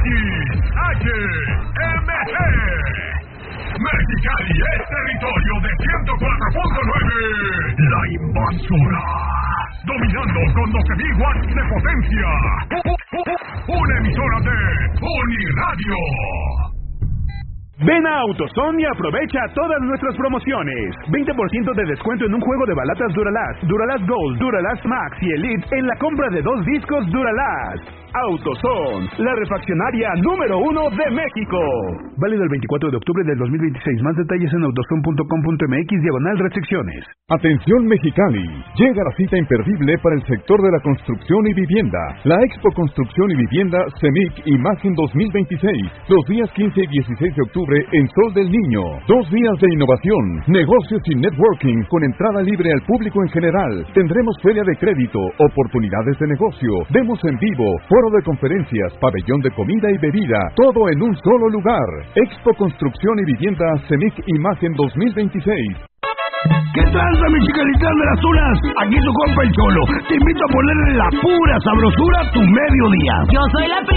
XHMG. Mexicali es territorio de 104.9. La Invasora. Dominando con 12.000 watts de potencia. Una emisora de Uniradio. Ven a AutoZone y aprovecha todas nuestras promociones. 20% de descuento en un juego de balatas Duralast, Duralast Gold, Duralast Max y Elite en la compra de 2 discos Duralast. AutoZone, la refaccionaria número 1 de México. Válido el 24 de octubre del 2026. Más detalles en autozone.com.mx/restricciones. Atención Mexicali, llega la cita imperdible para el sector de la construcción y vivienda. La Expo Construcción y Vivienda CEMIC Imagen 2026. Los días 15 y 16 de octubre en Sol del Niño. 2 días de innovación, negocios y networking con entrada libre al público en general. Tendremos feria de crédito, oportunidades de negocio, demos en vivo, foro de conferencias, pabellón de comida y bebida, todo en un solo lugar. Expo Construcción y Vivienda CEMIC Imagen 2026. ¿Qué tranza, Mexicalitán de las Tunas? Aquí tu compa el Cholo. Te invito a ponerle la pura sabrosura a tu mediodía. Yo soy la